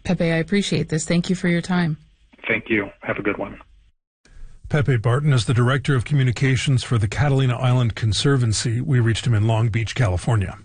Pepe, I appreciate this. Thank you for your time. Thank you. Have a good one. Pepe Barton is the Director of Communications for the Catalina Island Conservancy. We reached him in Long Beach, California.